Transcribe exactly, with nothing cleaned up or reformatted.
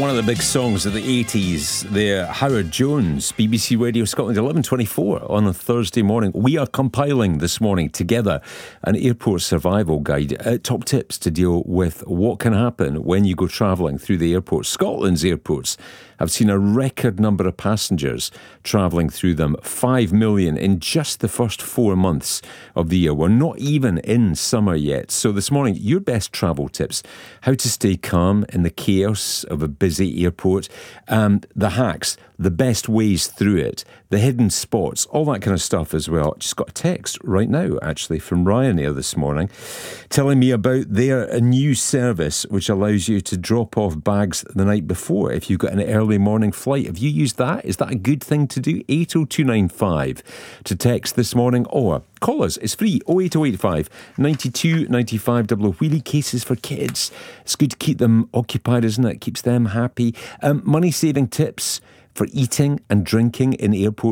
One of the big songs of the eighties, the Howard Jones, B B C Radio Scotland, eleven twenty-four on a Thursday morning. We are compiling this morning together an airport survival guide, uh, top tips to deal with what can happen when you go travelling through the airports. Scotland's airports have seen a record number of passengers travelling through them, five million in just the first four months of the year. We're not even in summer yet. So this morning, your best travel tips, how to stay calm in the chaos of a busy airport, um, the hacks, the best ways through it, the hidden spots, all that kind of stuff as well. Just got a text right now, actually, from Ryanair this morning, telling me about their new service which allows you to drop off bags the night before if you've got an early morning flight. Have you used that? Is that a good thing to do? eight oh two nine five to text this morning, or call us. It's free, oh eight oh eight five, nine two nine five, double wheelie cases for kids. It's good to keep them occupied, isn't it? Keeps them happy. Um, money saving tips for eating and drinking in airports.